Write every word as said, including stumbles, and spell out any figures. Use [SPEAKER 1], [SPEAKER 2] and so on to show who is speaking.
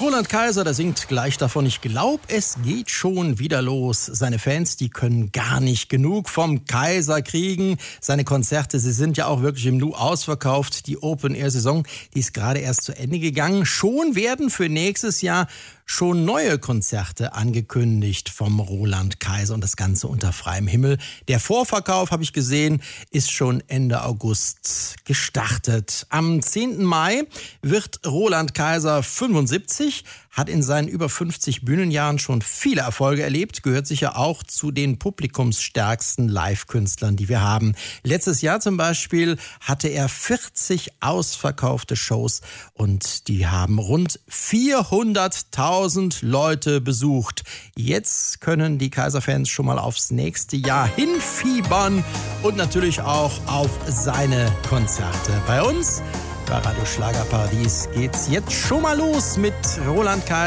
[SPEAKER 1] Roland Kaiser, der singt gleich davon, ich glaub, es geht schon wieder los. Seine Fans, die können gar nicht genug vom Kaiser kriegen. Seine Konzerte, sie sind ja auch wirklich im Nu ausverkauft. Die Open-Air-Saison, die ist gerade erst zu Ende gegangen. Schon werden für nächstes Jahr schon neue Konzerte angekündigt vom Roland Kaiser und das Ganze unter freiem Himmel. Der Vorverkauf, habe ich gesehen, ist schon Ende August gestartet. Am zehnten Mai wird Roland Kaiser fünfundsiebzig, hat in seinen über fünfzig Bühnenjahren schon viele Erfolge erlebt, gehört sicher auch zu den publikumsstärksten Live-Künstlern, die wir haben. Letztes Jahr zum Beispiel hatte er vierzig ausverkaufte Shows und die haben rund vierhunderttausend Leute besucht. Jetzt können die Kaiser-Fans schon mal aufs nächste Jahr hinfiebern und natürlich auch auf seine Konzerte. Bei uns bei Radio Schlagerparadies geht's jetzt schon mal los mit Roland Kaiser.